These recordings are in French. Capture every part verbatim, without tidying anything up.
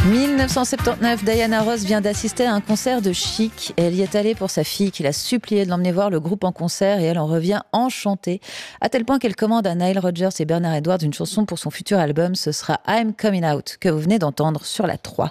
mille neuf cent soixante-dix-neuf, Diana Ross vient d'assister à un concert de Chic. Elle y est allée pour sa fille qui l'a suppliée de l'emmener voir le groupe en concert et elle en revient enchantée, à tel point qu'elle commande à Nile Rodgers et Bernard Edwards une chanson pour son futur album. Ce sera I'm Coming Out, que vous venez d'entendre sur la trois.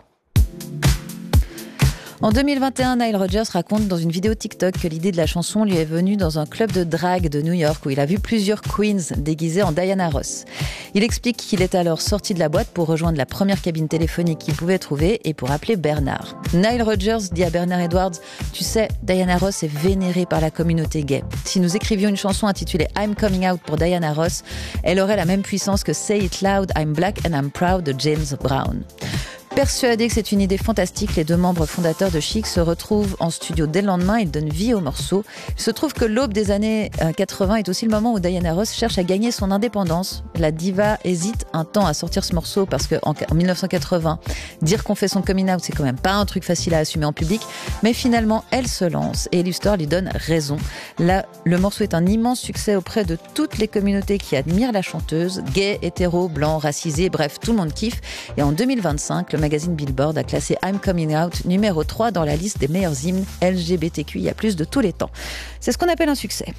En deux mille vingt et un, Nile Rodgers raconte dans une vidéo TikTok que l'idée de la chanson lui est venue dans un club de drague de New York où il a vu plusieurs queens déguisées en Diana Ross. Il explique qu'il est alors sorti de la boîte pour rejoindre la première cabine téléphonique qu'il pouvait trouver et pour appeler Bernard. Nile Rodgers dit à Bernard Edwards « Tu sais, Diana Ross est vénérée par la communauté gay. Si nous écrivions une chanson intitulée I'm Coming Out pour Diana Ross, elle aurait la même puissance que Say It Loud, I'm Black and I'm Proud de James Brown. » Persuadés que c'est une idée fantastique, les deux membres fondateurs de Chic se retrouvent en studio dès le lendemain. Ils donnent vie au morceau. Il se trouve que l'aube des années quatre-vingts est aussi le moment où Diana Ross cherche à gagner son indépendance. La diva hésite un temps à sortir ce morceau parce qu'en mille neuf cent quatre-vingts, dire qu'on fait son coming out, c'est quand même pas un truc facile à assumer en public. Mais finalement, elle se lance et l'histoire lui donne raison. Là, le morceau est un immense succès auprès de toutes les communautés qui admirent la chanteuse. Gays, hétéros, blancs, racisés, bref, tout le monde kiffe. Et en deux mille vingt-cinq, le magazine Billboard a classé I'm Coming Out numéro trois dans la liste des meilleurs hymnes L G B T Q I A plus, de tous les temps. C'est ce qu'on appelle un succès.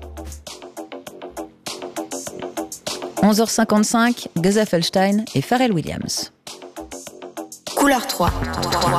onze heures cinquante-cinq, Geza Felstein et Pharrell Williams. Couleur trois.